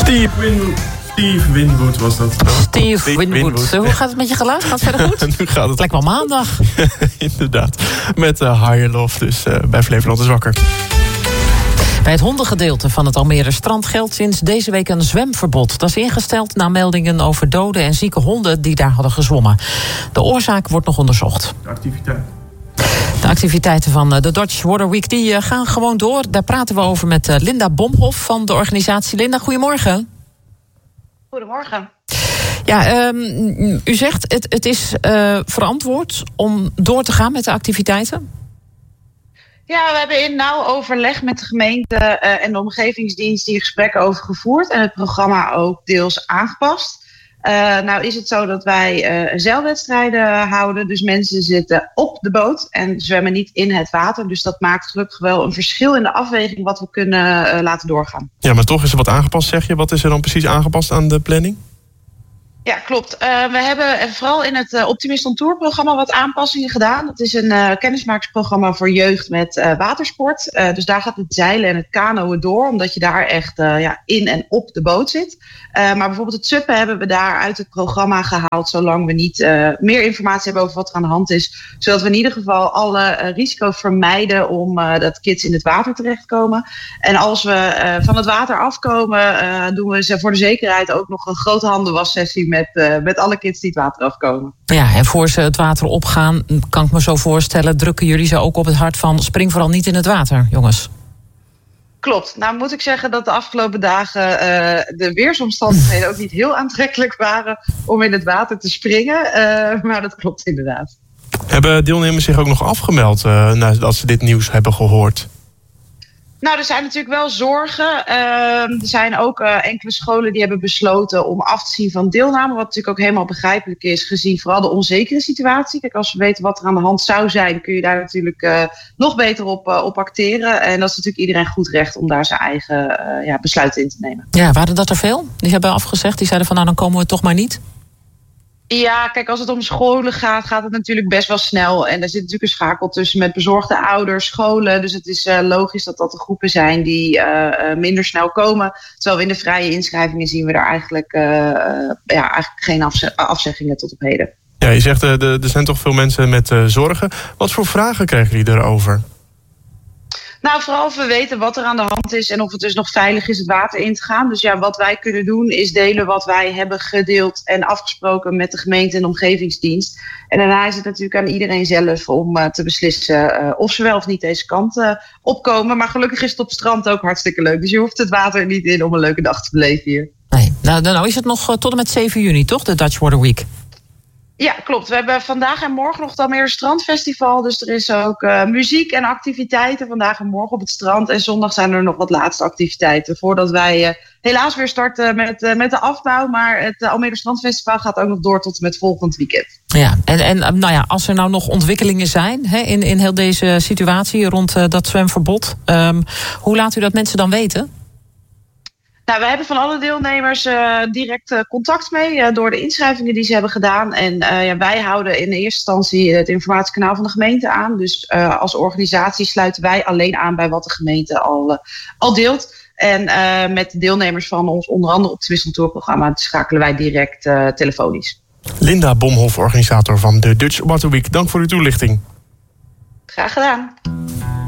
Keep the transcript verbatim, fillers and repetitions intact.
Steve Winwood. Steve Winwood was dat. Steve, Steve Winwood. Winwood. Hoe gaat het met je geluid? Gaat het verder goed? Nu gaat het. Het lijkt wel maandag. Inderdaad. Met uh, Higher Love, dus uh, bij Flevoland is wakker. Bij het hondengedeelte van het Almere Strand geldt sinds deze week een zwemverbod. Dat is ingesteld na meldingen over dode en zieke honden die daar hadden gezwommen. De oorzaak wordt nog onderzocht. De activiteit. De activiteiten van de Dutch Water Week die gaan gewoon door. Daar praten we over met Linda Bomhoff van de organisatie. Linda, goedemorgen. Goedemorgen. Ja, um, u zegt het, het is uh, verantwoord om door te gaan met de activiteiten? Ja, we hebben in nauw overleg met de gemeente uh, en de omgevingsdienst hier gesprekken over gevoerd en het programma ook deels aangepast. Uh, nou is het zo dat wij uh, zeilwedstrijden houden, dus mensen zitten op de boot en zwemmen niet in het water. Dus dat maakt gelukkig wel een verschil in de afweging wat we kunnen uh, laten doorgaan. Ja, maar toch is er wat aangepast, zeg je. Wat is er dan precies aangepast aan de planning? Ja, klopt. Uh, we hebben vooral in het uh, Optimist on Tour programma wat aanpassingen gedaan. Dat is een uh, kennismakingsprogramma voor jeugd met uh, watersport. Uh, dus daar gaat het zeilen en het kanoën door, omdat je daar echt uh, ja, in en op de boot zit. Uh, maar bijvoorbeeld het suppen hebben we daar uit het programma gehaald, zolang we niet uh, meer informatie hebben over wat er aan de hand is. Zodat we in ieder geval alle uh, risico's vermijden om uh, dat kids in het water terechtkomen. En als we uh, van het water afkomen, uh, doen we ze voor de zekerheid ook nog een grote handenwassessie met, uh, met alle kids die het water afkomen. Ja, en voor ze het water opgaan, kan ik me zo voorstellen, drukken jullie ze ook op het hart van spring vooral niet in het water, jongens. Klopt. Nou moet ik zeggen dat de afgelopen dagen uh, de weersomstandigheden ook niet heel aantrekkelijk waren om in het water te springen. Uh, maar dat klopt inderdaad. Hebben deelnemers zich ook nog afgemeld uh, nadat ze dit nieuws hebben gehoord? Nou, er zijn natuurlijk wel zorgen. Uh, er zijn ook uh, enkele scholen die hebben besloten om af te zien van deelname. Wat natuurlijk ook helemaal begrijpelijk is, gezien vooral de onzekere situatie. Kijk, als we weten wat er aan de hand zou zijn, kun je daar natuurlijk uh, nog beter op, uh, op acteren. En dat is natuurlijk iedereen goed recht om daar zijn eigen uh, ja, besluiten in te nemen. Ja, waren dat er veel? Die hebben afgezegd, die zeiden van nou, dan komen we toch maar niet? Ja, kijk, als het om scholen gaat, gaat het natuurlijk best wel snel. En er zit natuurlijk een schakel tussen met bezorgde ouders, scholen. Dus het is uh, logisch dat dat de groepen zijn die uh, uh, minder snel komen. Terwijl we in de vrije inschrijvingen zien we daar eigenlijk, uh, uh, ja, eigenlijk geen afze- afzeggingen tot op heden. Ja, je zegt, uh, de, er zijn toch veel mensen met uh, zorgen. Wat voor vragen krijgen jullie daarover? Nou, vooral of we weten wat er aan de hand is en of het dus nog veilig is het water in te gaan. Dus ja, wat wij kunnen doen is delen wat wij hebben gedeeld en afgesproken met de gemeente en de omgevingsdienst. En daarna is het natuurlijk aan iedereen zelf om uh, te beslissen uh, of ze wel of niet deze kant uh, opkomen. Maar gelukkig is het op het strand ook hartstikke leuk. Dus je hoeft het water niet in om een leuke dag te beleven hier. Nee, nou, nou is het nog uh, tot en met zeven juni, toch? De Dutch Water Week. Ja, klopt. We hebben vandaag en morgen nog het Almere Strandfestival. Dus er is ook uh, muziek en activiteiten vandaag en morgen op het strand. En zondag zijn er nog wat laatste activiteiten. Voordat wij uh, helaas weer starten met, uh, met de afbouw. Maar het uh, Almere Strandfestival gaat ook nog door tot en met volgend weekend. Ja, en, en nou ja, als er nou nog ontwikkelingen zijn hè, in, in heel deze situatie rond uh, dat zwemverbod. Um, hoe laat u dat mensen dan weten? Nou, we hebben van alle deelnemers uh, direct uh, contact mee uh, door de inschrijvingen die ze hebben gedaan. En uh, ja, wij houden in de eerste instantie het informatiekanaal van de gemeente aan. Dus uh, als organisatie sluiten wij alleen aan bij wat de gemeente al, uh, al deelt. En uh, met de deelnemers van ons onder andere Optimist on Tour programma schakelen wij direct uh, telefonisch. Linda Bomhoff, organisator van de Dutch Water Week. Dank voor uw toelichting. Graag gedaan.